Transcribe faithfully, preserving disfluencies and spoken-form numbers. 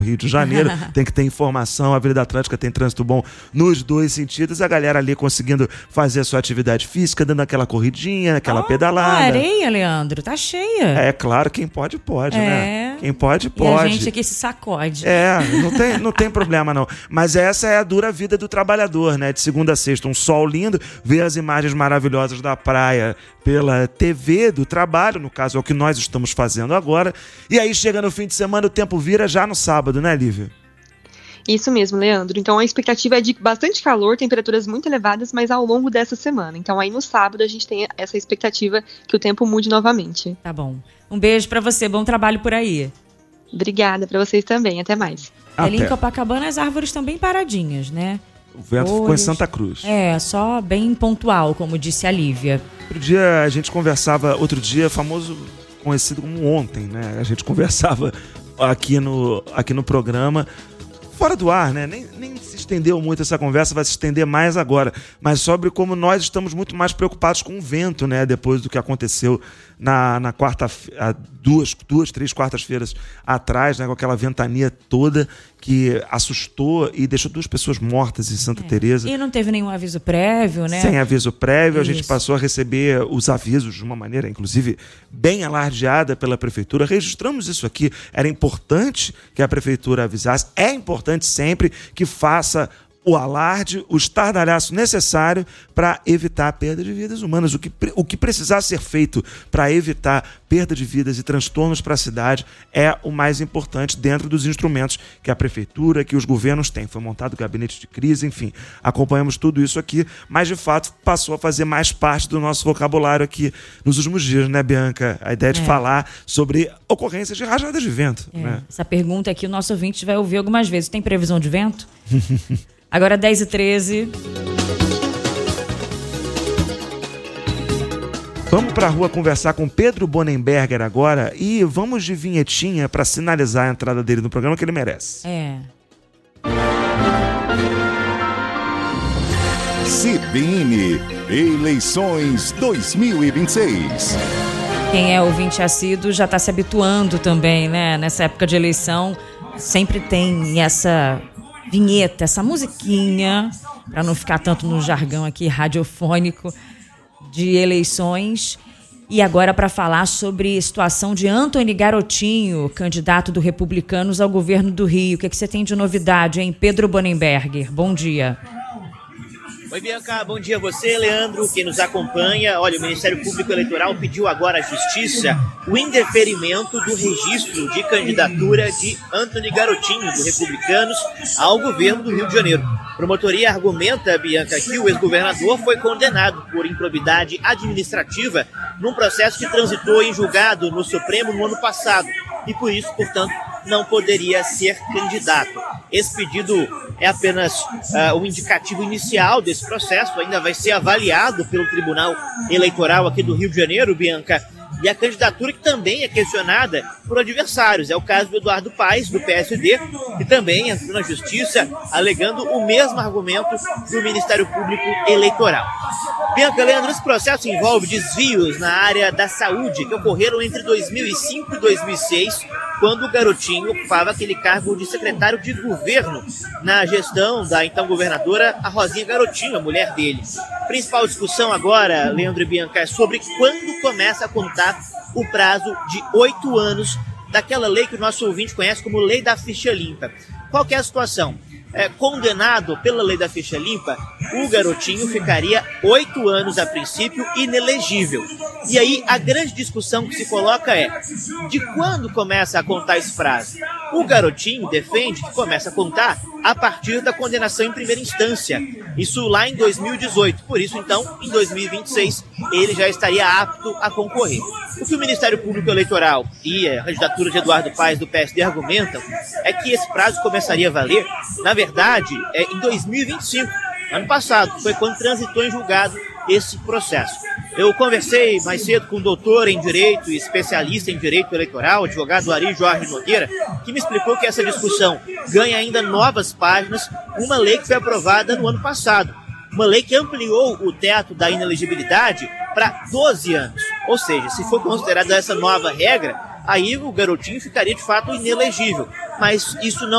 Rio de Janeiro, tem que ter informação, a Avenida Atlântica tem trânsito bom nos dois sentidos, a galera ali conseguindo fazer a sua atividade física, dando aquela corridinha, aquela oh, pedalada. A areia, Leandro, tá cheia. É claro, quem pode, pode, é. né? Quem pode, pode. E a gente aqui se sacode. É, não tem, não tem problema não. Mas essa é a dura vida do trabalhador, né? De segunda a sexta, um sol lindo, ver as imagens maravilhosas da praia pela T V do trabalho, no caso é o que nós estamos fazendo agora, e aí chega no fim de semana, o tempo vira já no sábado, né, Lívia? Isso mesmo, Leandro. Então a expectativa é de bastante calor, temperaturas muito elevadas, mas ao longo dessa semana. Então aí no sábado a gente tem essa expectativa que o tempo mude novamente. Tá bom. Um beijo pra você, bom trabalho por aí. Obrigada pra vocês também, até mais. Até. Ali em Copacabana as árvores estão bem paradinhas, né? O vento Folhas. Ficou em Santa Cruz. É, só bem pontual, como disse a Lívia. Outro dia a gente conversava, outro dia famoso, conhecido como ontem, né? A gente conversava aqui no, aqui no programa, fora do ar, né? Nem, nem se estendeu muito essa conversa, vai se estender mais agora, mas sobre como nós estamos muito mais preocupados com o vento, né? Depois do que aconteceu na, na quarta, duas, duas, três quartas-feiras atrás, né? Com aquela ventania toda que assustou e deixou duas pessoas mortas em Santa é. Teresa. E não teve nenhum aviso prévio, né? Sem aviso prévio, Isso. a gente passou a receber os avisos de uma maneira, inclusive, bem alardeada pela prefeitura. Registramos isso aqui. Era importante que a prefeitura avisasse. É importante sempre que faça o alarde, o estardalhaço necessário para evitar a perda de vidas humanas. O que, o que precisar ser feito para evitar perda de vidas e transtornos para a cidade é o mais importante dentro dos instrumentos que a prefeitura, que os governos têm. Foi montado o gabinete de crise, enfim, acompanhamos tudo isso aqui, mas de fato passou a fazer mais parte do nosso vocabulário aqui nos últimos dias, né, Bianca? A ideia de é. falar sobre ocorrências de rajadas de vento. É. Né? Essa pergunta aqui o nosso ouvinte vai ouvir algumas vezes. Tem previsão de vento? Agora dez e treze. Vamos para a rua conversar com Pedro Bonenberger agora e vamos de vinhetinha para sinalizar a entrada dele no programa que ele merece. É. C B N Eleições dois mil e vinte e seis. Quem é ouvinte assíduo já está se habituando também, né? Nessa época de eleição sempre tem essa vinheta, essa musiquinha, para não ficar tanto no jargão aqui radiofônico de eleições. E agora para falar sobre a situação de Antony Garotinho, candidato do Republicanos ao governo do Rio. O que, é que você tem de novidade, hein? Pedro Bonenberger, bom dia. Oi, Bianca, bom dia a você, Leandro, quem nos acompanha. Olha, o Ministério Público Eleitoral pediu agora à Justiça o indeferimento do registro de candidatura de Antony Garotinho, do Republicanos, ao governo do Rio de Janeiro. A promotoria argumenta, Bianca, que o ex-governador foi condenado por improbidade administrativa num processo que transitou em julgado no Supremo no ano passado e, por isso, portanto, não poderia ser candidato. Esse pedido é apenas uh, um indicativo inicial desse processo, ainda vai ser avaliado pelo Tribunal Eleitoral aqui do Rio de Janeiro, Bianca, e a candidatura que também é questionada por adversários. É o caso do Eduardo Paes, do P S D, que também entrou na Justiça alegando o mesmo argumento do Ministério Público Eleitoral. Bianca, Leandro, esse processo envolve desvios na área da saúde que ocorreram entre dois mil e cinco e dois mil e seis, quando o Garotinho ocupava aquele cargo de secretário de governo na gestão da então governadora, a Rosinha Garotinho, a mulher dele. A principal discussão agora, Leandro e Bianca, é sobre quando começa a contar o prazo de oito anos daquela lei que o nosso ouvinte conhece como Lei da Ficha Limpa. Qual que é a situação? É, condenado pela Lei da Ficha Limpa, o Garotinho ficaria oito anos a princípio inelegível. E aí a grande discussão que se coloca é: de quando começa a contar esse prazo? O Garotinho defende que começa a contar a partir da condenação em primeira instância, isso lá em dois mil e dezoito. Por isso, então, em dois mil e vinte e seis, ele já estaria apto a concorrer. O que o Ministério Público Eleitoral e a candidatura de Eduardo Paes do P S D argumentam é que esse prazo começaria a valer, na verdade, é em dois mil e vinte e cinco, ano passado, foi quando transitou em julgado esse processo. Eu conversei mais cedo com um doutor em Direito e especialista em Direito Eleitoral, advogado Ari Jorge Nogueira, que me explicou que essa discussão ganha ainda novas páginas, uma lei que foi aprovada no ano passado. Uma lei que ampliou o teto da inelegibilidade para doze anos. Ou seja, se for considerada essa nova regra, aí o garotinho ficaria de fato inelegível. Mas isso não